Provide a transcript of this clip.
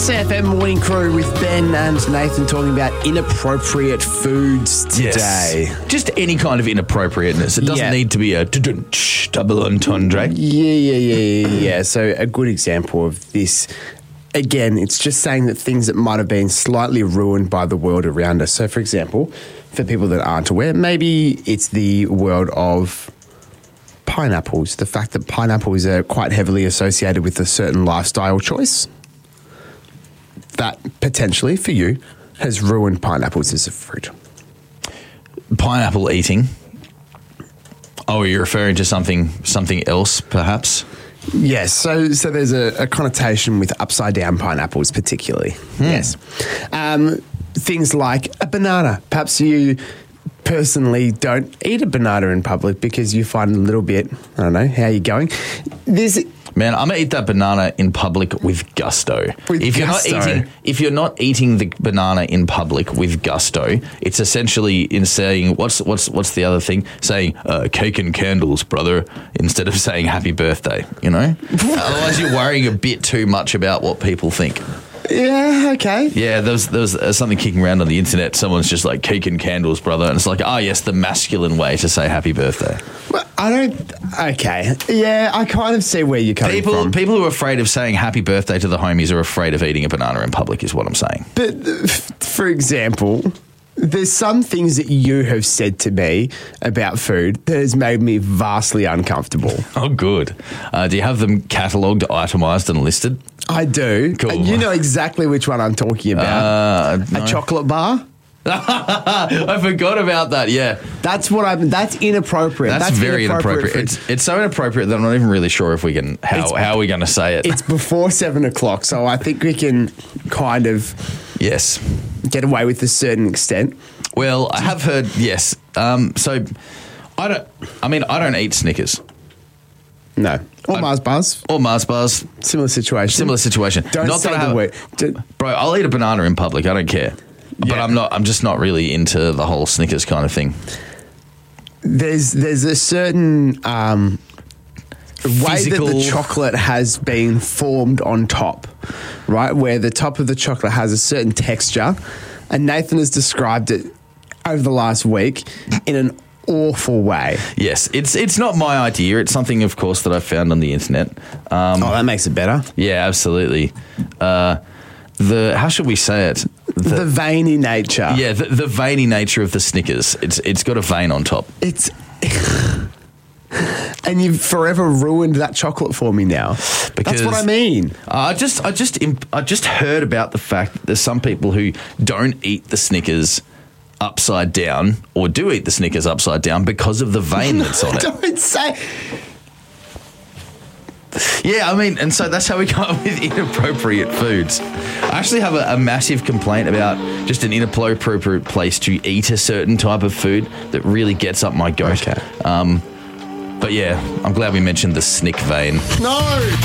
CFM Morning Crew with Ben and Nathan talking about inappropriate foods today. Yes. Just any kind of inappropriateness. It doesn't need to be a double entendre. Yeah. So a good example of this, again, it's just saying that things that might have been slightly ruined by the world around us. So, for example, for people that aren't aware, maybe it's the world of pineapples. The fact that pineapples are quite heavily associated with a certain lifestyle choice. That potentially, for you, has ruined pineapples as a fruit. Pineapple eating. Oh, you're referring to something else, perhaps? Yes, so there's a connotation with upside down pineapples particularly. Yes. Things like a banana. Perhaps you personally don't eat a banana in public because you find it a little bit, I don't know, how are you going? Man, I'm going to eat that banana in public with gusto. If you're not eating the banana in public with gusto, it's essentially in saying, what's the other thing? Saying, cake and candles, brother, instead of saying happy birthday, you know? Otherwise you're worrying a bit too much about what people think. Yeah, okay. Yeah, there was something kicking around on the internet. Someone's just like, cake and candles, brother. And it's like, yes, the masculine way to say happy birthday. Well, okay. Yeah, I kind of see where you're coming from. People who are afraid of saying happy birthday to the homies are afraid of eating a banana in public is what I'm saying. But, for example, there's some things that you have said to me about food that has made me vastly uncomfortable. Oh, good. Do you have them catalogued, itemised and listed? I do. Cool. And you know exactly which one I'm talking about. No. A chocolate bar? I forgot about that, yeah. That's inappropriate. That's very inappropriate. It's so inappropriate that I'm not even really sure if we can, how are we going to say it? It's before 7 o'clock, so I think we can kind of get away with a certain extent. Well, I have heard, yes. So I don't eat Snickers. No. Or Mars bars. Or Mars bars. Similar situation. Don't not say that the word. Bro, I'll eat a banana in public. I don't care. But I'm just not really into the whole Snickers kind of thing. There's a certain way that the chocolate has been formed on top, right? Where the top of the chocolate has a certain texture. And Nathan has described it over the last week in an awful way. Yes, it's not my idea. It's something, of course, that I found on the internet. That makes it better. Yeah, absolutely. How should we say it? The veiny nature. Yeah, the veiny nature of the Snickers. It's got a vein on top. And you've forever ruined that chocolate for me now. That's what I mean. I just heard about the fact that there's some people who don't eat the Snickers upside down, or do eat the Snickers upside down because of the vein that's on it. Don't say. Yeah, I mean, and so that's how we come up with inappropriate foods. I actually have a massive complaint about just an inappropriate place to eat a certain type of food that really gets up my goat. Okay. But yeah, I'm glad we mentioned the Snick vein. No!